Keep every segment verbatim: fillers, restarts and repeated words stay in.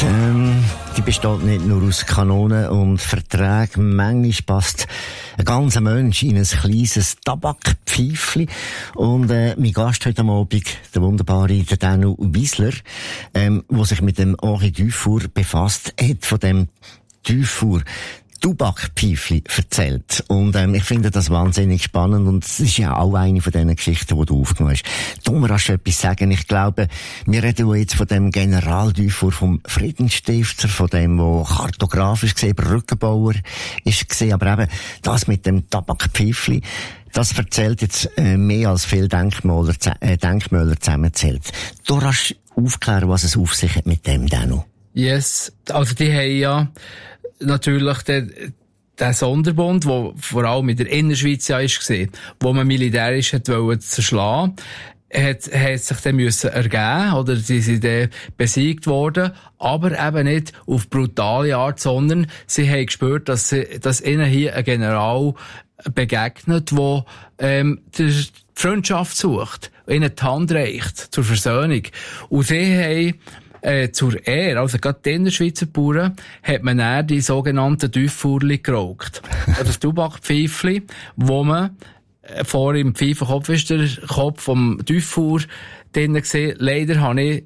ähm, die besteht nicht nur aus Kanonen und Verträgen. Manchmal passt ein ganzer Mensch in ein kleines Tabakpfeifli. Und äh, mein Gast heute Abend, der wunderbare der Danu Wiesler, ähm, der sich mit dem Henri Dufour befasst, hat von dem Dufour Tabakpfeifli erzählt. Und ähm, ich finde das wahnsinnig spannend und es ist ja auch eine von diesen Geschichten, die du aufgenommen hast. Thomas, hast du etwas sagen? Ich glaube, wir reden jetzt von dem General Dufour, vom Friedensstifter, von dem, der kartografisch gesehen Brückenbauer ist gesehen, aber eben das mit dem Tabakpfeifli, das erzählt jetzt äh, mehr als viele Denkmäler, äh, Denkmäler zusammenzählt. Du hast aufklären, was es auf sich hat mit dem Danu. Yes, also die haben ja natürlich der, der Sonderbund, der vor allem in der Innerschweiz ja ist gesehen, wo man militärisch hat wollen zerschlagen, hat, hat sich dann müssen ergeben, oder sie sind dann besiegt worden, aber eben nicht auf brutale Art, sondern sie haben gespürt, dass sie, dass ihnen hier ein General begegnet, der, ähm, die Freundschaft sucht, ihnen die Hand reicht zur Versöhnung. Und sie haben Äh, zur Ehre, also gerade die Innerschweizer Bauern, hat man dann die sogenannten Dufourli geraucht. Das Tabakpfeifli, wo man äh, vor im Pfeifenkopf ist der Kopf vom Dufour drinnen gesehen. Leider habe ich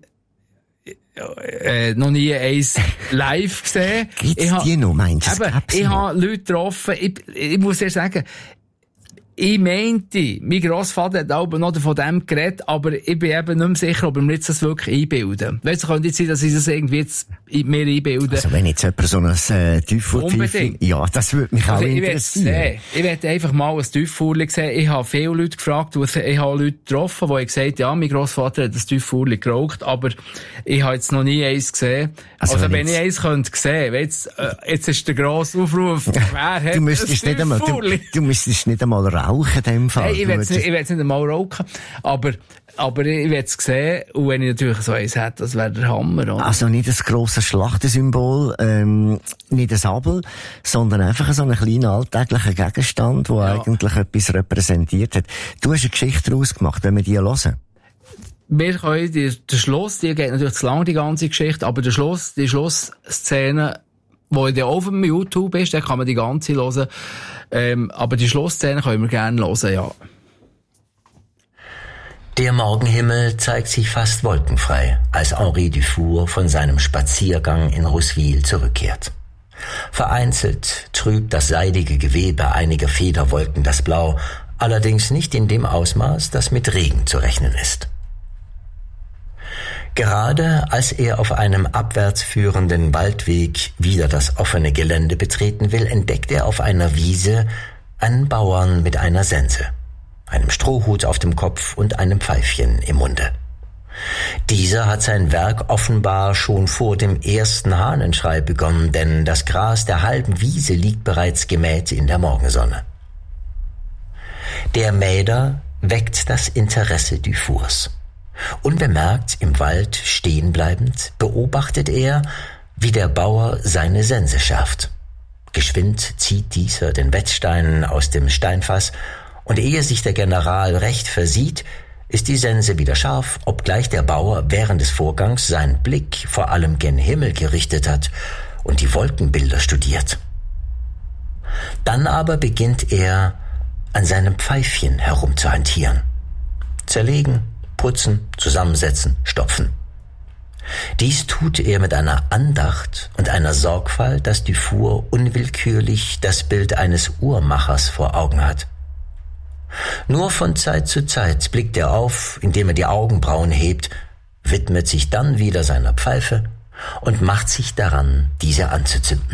äh, noch nie eins live gesehen. Gibt's ich die noch, meinst du? Eben, ich habe Leute getroffen, ich, ich muss dir sagen, ich meinte, mein Grossvater hat auch noch von dem geredet, aber ich bin eben nicht mehr sicher, ob er mir jetzt das wirklich einbilden. Weißt du, könnte jetzt sein, dass ich das irgendwie jetzt mir einbilden. Also wenn jetzt jemand so ein äh, Dufour-Pfeifli... Ja, das würde mich also auch ich interessieren. Ich werde einfach mal ein Dufourli sehen. Ich habe viele Leute gefragt, ich habe Leute getroffen, die gesagt haben, ja, mein Grossvater hat ein Dufourli geraucht, aber ich habe jetzt noch nie eins gesehen. Also, also wenn, wenn ich eins könnte sehen, jetzt, äh, jetzt ist der grosse Aufruf, wer hat du müsstest ein nicht einmal, du, du müsstest nicht einmal rauchen in dem Fall. Hey, ich will es nicht, nicht einmal rauchen, aber, aber ich will es sehen, und wenn ich natürlich so eins hätte, das wäre der Hammer, oder? Also nicht ein grosses Schlachtensymbol, ähm, nicht ein Sabel, sondern einfach so einen kleinen alltäglichen Gegenstand, der ja eigentlich etwas repräsentiert hat. Du hast eine Geschichte daraus gemacht, wenn wir die hören. Wir können, die, der Schluss, die geht natürlich zu lang, die ganze Geschichte, aber der Schluss, die Schlussszene, wo ja auf dem YouTube ist, da kann man die ganze hören. Ähm, aber die Schlussszene können wir gerne hören, ja. Der Morgenhimmel zeigt sich fast wolkenfrei, als Henri Dufour von seinem Spaziergang in Rouswil zurückkehrt. Vereinzelt trübt das seidige Gewebe einiger Federwolken das Blau, allerdings nicht in dem Ausmaß, das mit Regen zu rechnen ist. Gerade als er auf einem abwärts führenden Waldweg wieder das offene Gelände betreten will, entdeckt er auf einer Wiese einen Bauern mit einer Sense, einem Strohhut auf dem Kopf und einem Pfeifchen im Munde. Dieser hat sein Werk offenbar schon vor dem ersten Hahnenschrei begonnen, denn das Gras der halben Wiese liegt bereits gemäht in der Morgensonne. Der Mäder weckt das Interesse Dufours. Unbemerkt im Wald stehen bleibend, beobachtet er, wie der Bauer seine Sense schärft. Geschwind zieht dieser den Wetzstein aus dem Steinfass, und ehe sich der General recht versieht, ist die Sense wieder scharf, obgleich der Bauer während des Vorgangs seinen Blick vor allem gen Himmel gerichtet hat und die Wolkenbilder studiert. Dann aber beginnt er, an seinem Pfeifchen herumzuhantieren. Zerlegen, putzen, zusammensetzen, stopfen. Dies tut er mit einer Andacht und einer Sorgfalt, dass Dufour unwillkürlich das Bild eines Uhrmachers vor Augen hat. Nur von Zeit zu Zeit blickt er auf, indem er die Augenbrauen hebt, widmet sich dann wieder seiner Pfeife und macht sich daran, diese anzuzünden.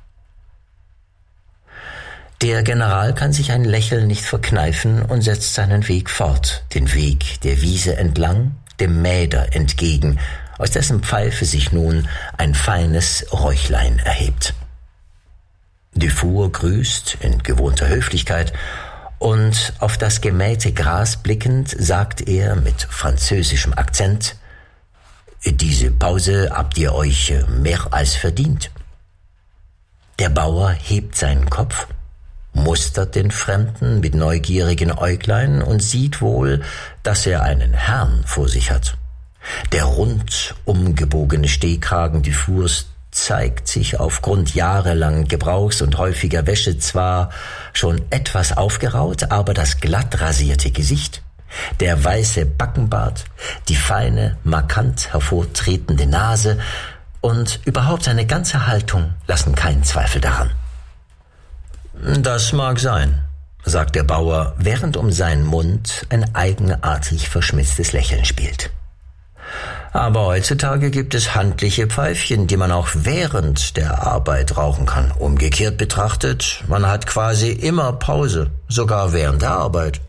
Der General kann sich ein Lächeln nicht verkneifen und setzt seinen Weg fort, den Weg der Wiese entlang, dem Mäder entgegen, aus dessen Pfeife sich nun ein feines Räuchlein erhebt. Dufour grüßt in gewohnter Höflichkeit, und auf das gemähte Gras blickend sagt er mit französischem Akzent: »Diese Pause habt ihr euch mehr als verdient.« Der Bauer hebt seinen Kopf, mustert den Fremden mit neugierigen Äuglein und sieht wohl, dass er einen Herrn vor sich hat. Der rundum gebogene Stehkragen Dufours zeigt sich aufgrund jahrelangen Gebrauchs und häufiger Wäsche zwar schon etwas aufgeraut, aber das glatt rasierte Gesicht, der weiße Backenbart, die feine, markant hervortretende Nase und überhaupt seine ganze Haltung lassen keinen Zweifel daran. »Das mag sein«, sagt der Bauer, während um seinen Mund ein eigenartig verschmitztes Lächeln spielt. »Aber heutzutage gibt es handliche Pfeifchen, die man auch während der Arbeit rauchen kann. Umgekehrt betrachtet, man hat quasi immer Pause, sogar während der Arbeit.«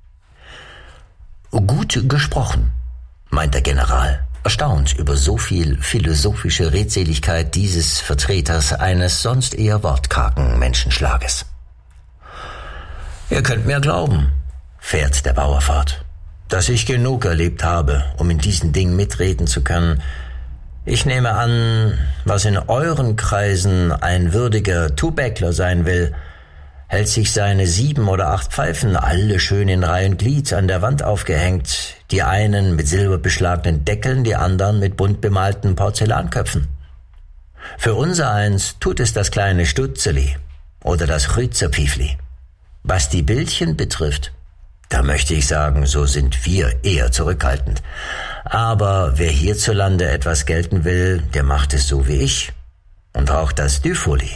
»Gut gesprochen«, meint der General, erstaunt über so viel philosophische Redseligkeit dieses Vertreters eines sonst eher wortkargen Menschenschlages. »Ihr könnt mir glauben«, fährt der Bauer fort, »dass ich genug erlebt habe, um in diesen Dingen mitreden zu können. Ich nehme an, was in euren Kreisen ein würdiger Tubäckler sein will, hält sich seine sieben oder acht Pfeifen alle schön in Reih und Glied an der Wand aufgehängt, die einen mit silberbeschlagenen Deckeln, die anderen mit bunt bemalten Porzellanköpfen. Für unsereins tut es das kleine Stutzeli oder das Rützerpfiefli. Was die Bildchen betrifft, da möchte ich sagen, so sind wir eher zurückhaltend. Aber wer hierzulande etwas gelten will, der macht es so wie ich und raucht das Dufourli.«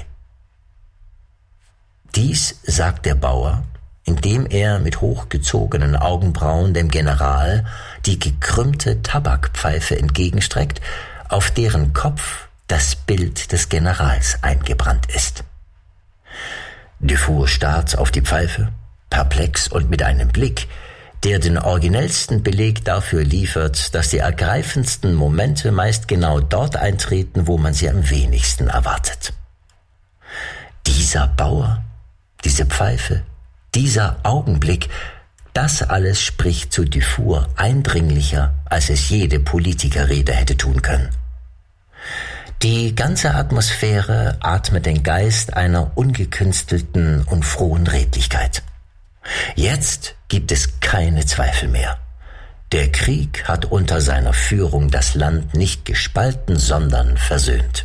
Dies sagt der Bauer, indem er mit hochgezogenen Augenbrauen dem General die gekrümmte Tabakpfeife entgegenstreckt, auf deren Kopf das Bild des Generals eingebrannt ist. Dufour starrt auf die Pfeife, perplex und mit einem Blick, der den originellsten Beleg dafür liefert, dass die ergreifendsten Momente meist genau dort eintreten, wo man sie am wenigsten erwartet. Dieser Bauer, diese Pfeife, dieser Augenblick, das alles spricht zu Dufour eindringlicher, als es jede Politikerrede hätte tun können. Die ganze Atmosphäre atmet den Geist einer ungekünstelten und frohen Redlichkeit. Jetzt gibt es keine Zweifel mehr. Der Krieg hat unter seiner Führung das Land nicht gespalten, sondern versöhnt.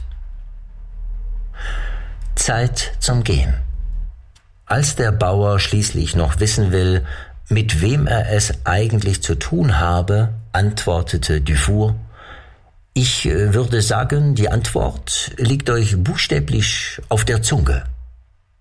Zeit zum Gehen. Als der Bauer schließlich noch wissen will, mit wem er es eigentlich zu tun habe, antwortete Dufour: »Ich würde sagen, die Antwort liegt euch buchstäblich auf der Zunge.